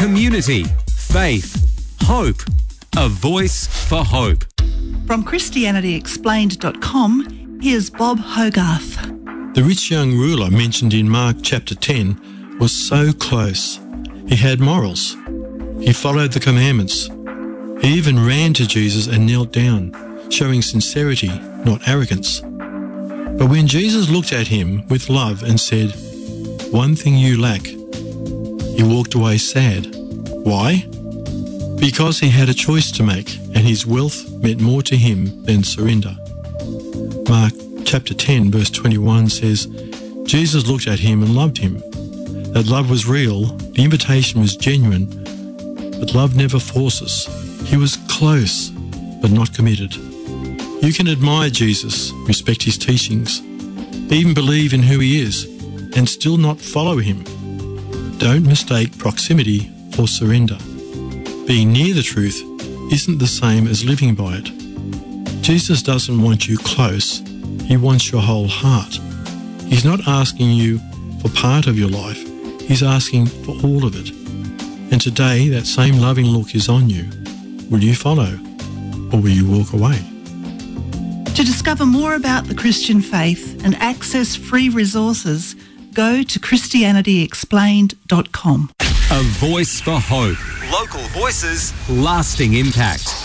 community, faith, hope. A voice for hope. From ChristianityExplained.com, here's Bob Hogarth. The rich young ruler mentioned in Mark chapter 10 was so close. He had morals. He followed the commandments. He even ran to Jesus and knelt down, showing sincerity, not arrogance. But when Jesus looked at him with love and said, "One thing you lack," he walked away sad. Why? Because he had a choice to make, and his wealth meant more to him than surrender. Mark chapter 10 verse 21 says, Jesus looked at him and loved him. That love was real, the invitation was genuine, but love never forces. He was close, but not committed. You can admire Jesus, respect his teachings, even believe in who he is, and still not follow him. Don't mistake proximity for surrender. Being near the truth isn't the same as living by it. Jesus doesn't want you close, he wants your whole heart. He's not asking you for part of your life, he's asking for all of it. And today that same loving look is on you. Will you follow, or will you walk away? To discover more about the Christian faith and access free resources, go to ChristianityExplained.com. A voice for hope. Local voices, lasting impact.